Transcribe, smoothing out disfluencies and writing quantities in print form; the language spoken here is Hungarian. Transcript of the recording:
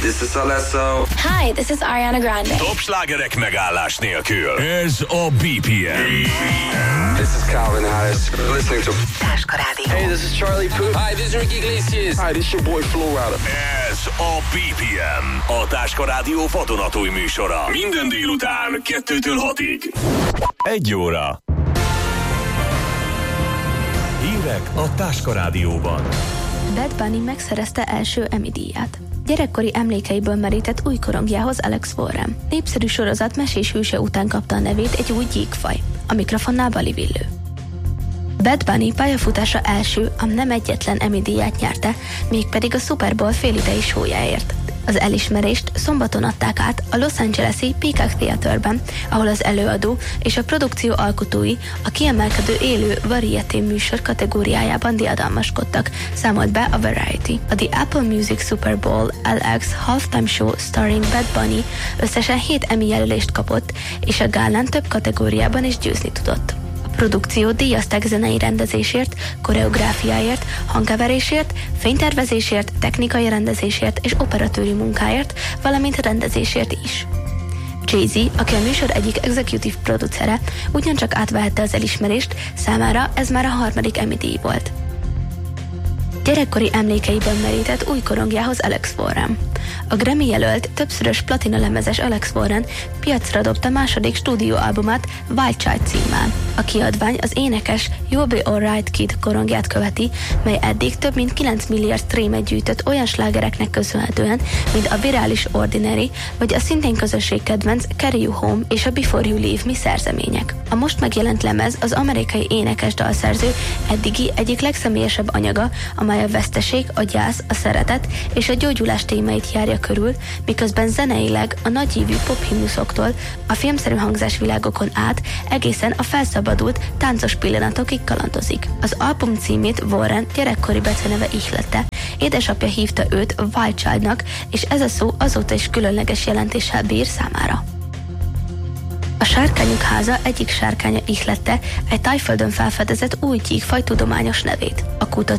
This is Alesso. Hi, this is Ariana Grande. Top slágerek megállás nélkül. Ez a BPM. This is Calvin Harris. You're listening to Táska Rádió. Hey, this is Charlie Puth. Hi, this is Ricky Iglesias. Hi, this is your boy Flo Rida. Ez a BPM. A Táska Rádió vadonatúj műsora. Minden délután 2-től 6-ig. 1 óra. Hírek a Táska Rádióban. Bad Bunny megszerezte első Emmy-díját. Gyerekkori emlékeiből merített új korongjához Alex Warren. Népszerű sorozat mesés hőse után kapta a nevét egy új gyíkfaj. A mikrofonnál Bali Villő. Bad Bunny pályafutása első, ám nem egyetlen Emmy-díját nyerte, mégpedig a Super Bowl félidei showjáért. Az elismerést szombaton adták át a Los Angeles-i Peacock Theaterben, ahol az előadó és a produkció alkotói a kiemelkedő élő variety műsor kategóriájában diadalmaskodtak, számolt be a Variety. A The Apple Music Super Bowl LX Halftime Show starring Bad Bunny összesen 7 Emmy jelölést kapott, és a gálán több kategóriában is győzni tudott. A produkciót díjazták zenei rendezésért, koreográfiáért, hangkeverésért, fénytervezésért, technikai rendezésért és operatőri munkáért, valamint rendezésért is. Jay-Z, aki a műsor egyik executive producere, ugyancsak átvehette az elismerést, számára ez már a 3. Emmy-díj volt. Gyerekkori emlékeiben merített új korongjához Alex Warren. A Grammy jelölt, többszörös platinalemezes Alex Warren piacra dobta második stúdióalbumát Wild Child címmel. A kiadvány az énekes You'll Be Alright Kid korongját követi, mely eddig több mint 9 milliárd streamet gyűjtött olyan slágereknek köszönhetően, mint a virális Ordinary, vagy a szintén közösségkedvenc Carry You Home és a Before You Leave Me szerzemények. A most megjelent lemez az amerikai énekes dalszerző eddigi egyik legszemélyesebb anyaga, amely a veszteség, a gyász, a szeretet és a gyógyulás témáit járja körül, miközben zeneileg a nagyívű pophimnuszoktól a filmszerű hangzásvilágokon át egészen a felszabadult táncos pillanatokig kalandozik. Az album címét Warren gyerekkori beceneve ihlette, édesapja hívta őt Wild Childnak, és ez a szó azóta is különleges jelentéssel bír számára. A Sárkányok háza egyik sárkánya ihlette egy Tájföldön felfedezett új gyíkfaj tudományos nevét. A kutató